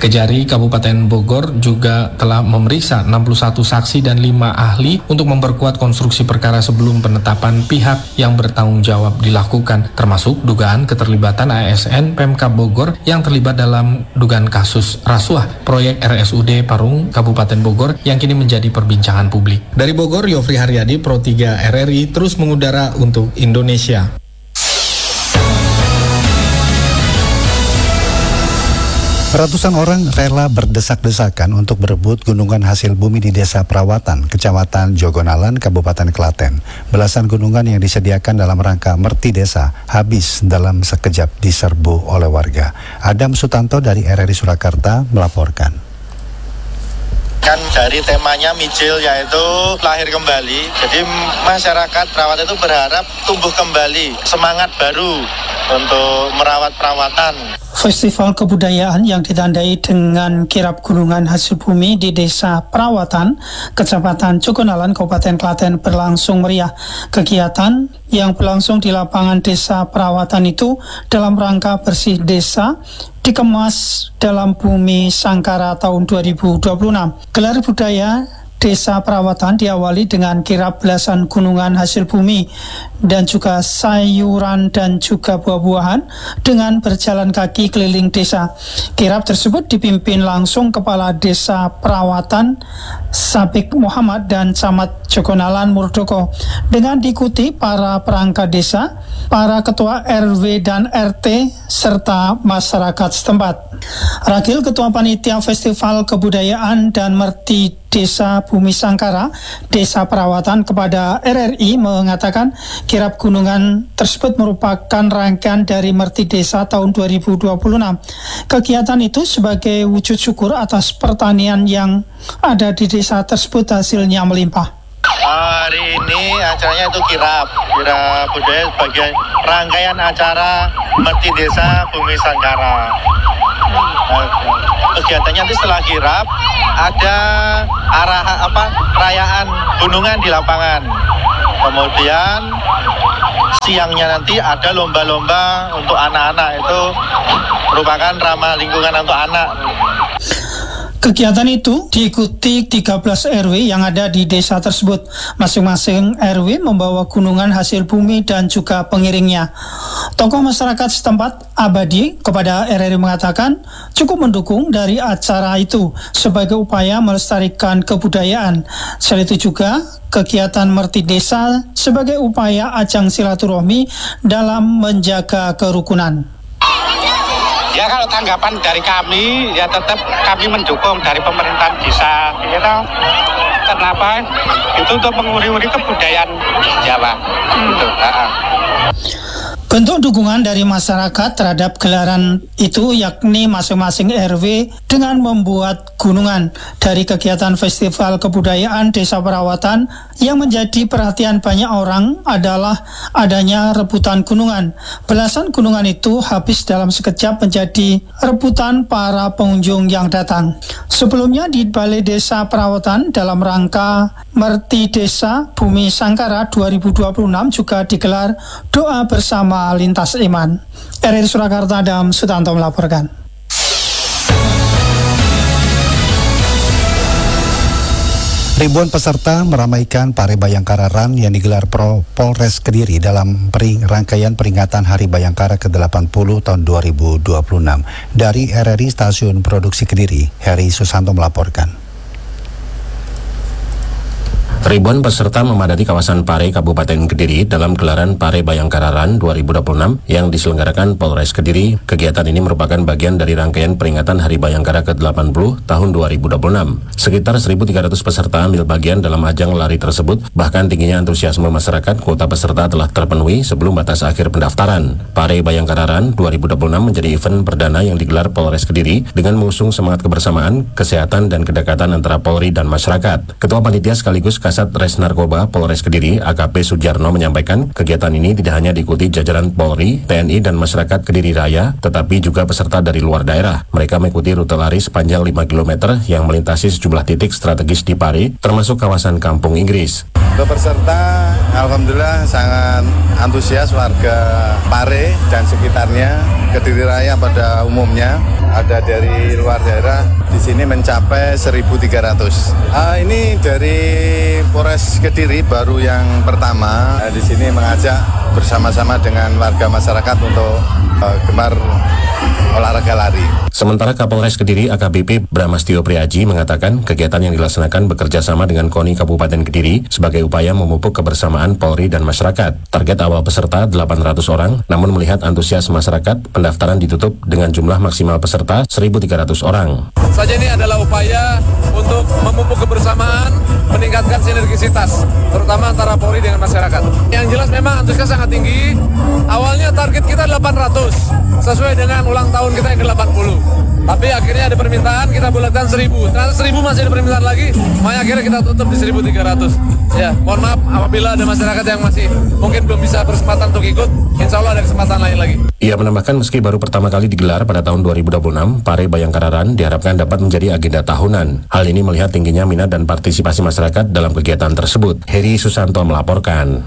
Kejari Kabupaten Bogor juga telah memeriksa 61 saksi dan 5 ahli untuk memperkuat konstruksi perkara sebelum penetapan pihak yang bertanggung jawab dilakukan, termasuk dugaan keterlibatan ASN Pemkab Bogor yang terlibat dalam dugaan kasus rasuah proyek RSUD Parung Kabupaten Bogor yang kini menjadi perbincangan publik. Dari Bogor, Yofri Haryadi, Pro 3 RRI terus mengudara untuk Indonesia. Ratusan orang rela berdesak-desakan untuk berebut gunungan hasil bumi di Desa Perawatan, Kecamatan Jogonalan, Kabupaten Klaten. Belasan gunungan yang disediakan dalam rangka merti desa habis dalam sekejap diserbu oleh warga. Adam Sutanto dari RRI Surakarta melaporkan. Kan dari temanya Mijil, yaitu lahir kembali. Jadi masyarakat Perawat itu berharap tumbuh kembali semangat baru untuk merawat perawatan. Festival kebudayaan yang ditandai dengan kirap gunungan hasil bumi di Desa Perawatan, Kecamatan Jogonalan, Kabupaten Klaten berlangsung meriah. Kegiatan yang berlangsung di lapangan Desa Perawatan itu dalam rangka bersih desa dikemas dalam bumi Sangkara tahun 2026. Gelar budaya Desa Perawatan diawali dengan kirap belasan gunungan hasil bumi dan juga sayuran dan juga buah-buahan dengan berjalan kaki keliling desa. Kirap tersebut dipimpin langsung Kepala Desa Perawatan Sabik Muhammad dan Camat Jogonalan Murdoko dengan diikuti para perangkat desa, para ketua RW dan RT serta masyarakat setempat. Rakil Ketua Panitia Festival Kebudayaan dan Merti Desa Bumi Sangkara, Desa Perawatan kepada RRI mengatakan kirap gunungan tersebut merupakan rangkaian dari Merti Desa tahun 2026. Kegiatan itu sebagai wujud syukur atas pertanian yang ada di desa tersebut hasilnya melimpah. Hari ini acaranya itu kirap budaya sebagai rangkaian acara Merti Desa Bumi Sangkara. Kegiatannya nanti setelah kirap ada perayaan gunungan di lapangan. Kemudian siangnya nanti ada lomba-lomba untuk anak-anak, itu merupakan ramah lingkungan untuk anak. Kegiatan itu diikuti 13 RW yang ada di desa tersebut. Masing-masing RW membawa gunungan hasil bumi dan juga pengiringnya. Tokoh masyarakat setempat Abadi kepada RRI mengatakan cukup mendukung dari acara itu sebagai upaya melestarikan kebudayaan. Selain itu juga kegiatan Merti Desa sebagai upaya ajang silaturahmi dalam menjaga kerukunan. Ya kalau tanggapan dari kami ya tetap kami mendukung dari pemerintahan desa, gitu. Kenapa? Itu untuk menguri-uri kebudayaan Jawa. Gitu. Bentuk dukungan dari masyarakat terhadap gelaran itu yakni masing-masing RW dengan membuat gunungan. Dari kegiatan Festival Kebudayaan Desa Perawatan yang menjadi perhatian banyak orang adalah adanya rebutan gunungan. Belasan gunungan itu habis dalam sekejap menjadi rebutan para pengunjung yang datang. Sebelumnya di Balai Desa Perawatan dalam rangka Merti Desa Bumi Sangkara 2026 juga digelar doa bersama lintas iman. RRI Surakarta, Adam Sutanto melaporkan. Ribuan peserta meramaikan Pare Bayangkara Run yang digelar Polres Kediri dalam rangkaian peringatan Hari Bayangkara ke-80 tahun 2026. Dari RRI Stasiun Produksi Kediri, Heri Susanto melaporkan. Ribuan peserta memadati kawasan Pare, Kabupaten Kediri dalam gelaran Pare Bayangkara Run 2026 yang diselenggarakan Polres Kediri. Kegiatan ini merupakan bagian dari rangkaian peringatan Hari Bayangkara ke-80 tahun 2026. Sekitar 1.300 peserta ambil bagian dalam ajang lari tersebut. Bahkan tingginya antusiasme masyarakat, kuota peserta telah terpenuhi sebelum batas akhir pendaftaran. Pare Bayangkara Run 2026 menjadi event perdana yang digelar Polres Kediri dengan mengusung semangat kebersamaan, kesehatan, dan kedekatan antara Polri dan masyarakat. Ketua Panitia sekaligus Kasat Res Narkoba Polres Kediri AKP Sujarno menyampaikan kegiatan ini tidak hanya diikuti jajaran Polri, TNI, dan masyarakat Kediri Raya, tetapi juga peserta dari luar daerah. Mereka mengikuti rute lari sepanjang 5 km yang melintasi sejumlah titik strategis di Pare, termasuk kawasan Kampung Inggris. Untuk peserta, alhamdulillah sangat antusias warga Pare dan sekitarnya, Kediri Raya pada umumnya. ada dari luar daerah, di sini mencapai 1.300. Ini dari Polres Kediri baru yang pertama. Di sini mengajak bersama-sama dengan warga masyarakat untuk gemar olahraga lari. Sementara Kapolres Kediri AKBP Bramastio Priaji mengatakan kegiatan yang dilaksanakan bekerja sama dengan KONI Kabupaten Kediri sebagai upaya memupuk kebersamaan Polri dan masyarakat. Target awal peserta 800 orang, namun melihat antusias masyarakat, pendaftaran ditutup dengan jumlah maksimal peserta 1.300 orang. Saja ini adalah upaya untuk memupuk kebersamaan, meningkatkan sinergisitas, terutama antara Polri dengan masyarakat. Yang jelas memang antusias sangat tinggi. Awalnya target kita 800, sesuai dengan ulang tahun kita yang ke-80. Tapi akhirnya ada permintaan, kita bulatkan 1.000. Ternyata 1.000 masih ada permintaan lagi, makanya akhirnya kita tutup di 1.300. Ya, mohon maaf apabila ada masyarakat yang masih mungkin belum bisa berkesempatan untuk ikut, insya Allah ada kesempatan lain lagi. Ia menambahkan meski baru pertama kali digelar pada tahun 2026, Pare Bayangkararan diharapkan dapat menjadi agenda tahunan. Hal ini melihat tingginya minat dan partisipasi masyarakat dalam kegiatan tersebut. Heri Susanto melaporkan.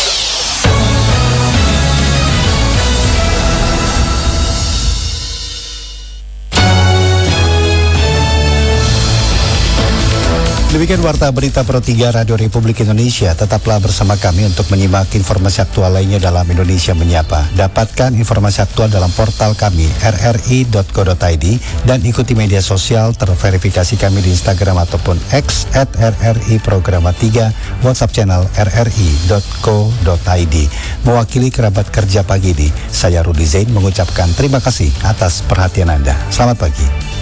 Demikian Warta Berita Pro 3 Radio Republik Indonesia. Tetaplah bersama kami untuk menyimak informasi aktual lainnya dalam Indonesia Menyapa. Dapatkan informasi aktual dalam portal kami rri.co.id dan ikuti media sosial terverifikasi kami di Instagram ataupun X @RRI Programa 3, WhatsApp channel rri.co.id. Mewakili kerabat kerja pagi ini, saya Rudi Zain mengucapkan terima kasih atas perhatian Anda. Selamat pagi.